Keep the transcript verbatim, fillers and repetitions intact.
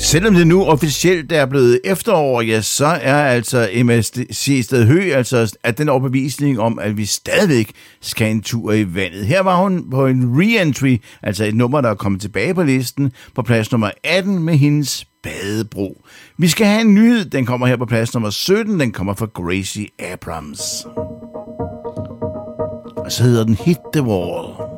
Selvom det nu officielt er blevet efterår, ja, så er altså Emma Sehested Høegh altså at den overbevisning om, at vi stadigvæk skal en tur i vandet. Her var hun på en re-entry, altså et nummer, der er kommet tilbage på listen, på plads nummer atten med hendes Badebro. Vi skal have en nyhed, den kommer her på plads nummer sytten, den kommer fra Gracie Abrams. Og så hedder den Hit the Wall.